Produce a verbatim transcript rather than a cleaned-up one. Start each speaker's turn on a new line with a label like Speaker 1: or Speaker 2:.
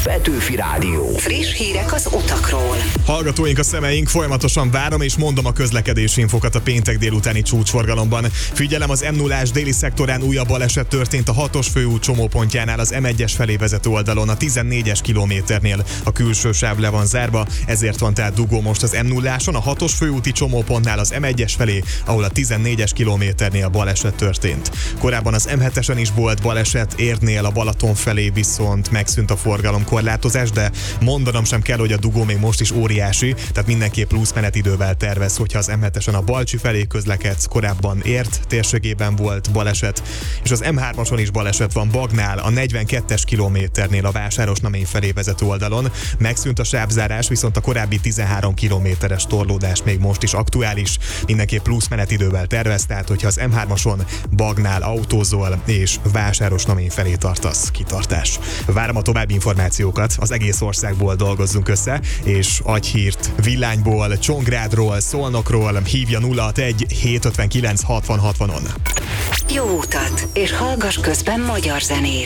Speaker 1: Petőfi Rádió.
Speaker 2: Friss hírek az utakról.
Speaker 3: Hallgatóink, a szemeink, folyamatosan várom és mondom a közlekedési infokat a péntek délutáni csúcsforgalomban. Figyelem, az M nullás déli szektorán újabb baleset történt a hatos főút csomópontjánál az M egyes felé vezető oldalon, a tizennégyes kilométernél. A külső sáv le van zárva, ezért van tehát dugó most az M nulláson, a hatos főúti csomópontnál az M egyes felé, ahol a tizennégyes kilométernél baleset történt. Korábban az M hetesen is volt baleset, Érdnél a Balaton felé viszont megszűnt a forgalomkorlátozás, de mondanom sem kell, hogy a dugó még most is óriási, tehát mindenképp plusz menetidővel tervez, hogyha az M hetesen a Balcsi felé közlekedsz. Korábban Érd térségében volt baleset, és az M hármason is baleset van Bagnál, a negyvenkettes kilométernél a Vásárosnamény felé vezető oldalon. Megszűnt a sávzárás, viszont a korábbi tizenhárom kilométeres torlódás még most is aktuális. Mindenképp plusz menetidővel tervez, tehát hogyha az M hármason Bagnál autózol és Vásárosnamény felé tartasz, kitartás. Várom a további információkat, az egész országból dolgozzunk össze, és agyhírt Villányból, Csongrádról, Szolnokról hívja nulla hatvanegy hétszázötvenkilenc hatvan hatvanon.
Speaker 2: Jó utat, és hallgass közben magyar zenét.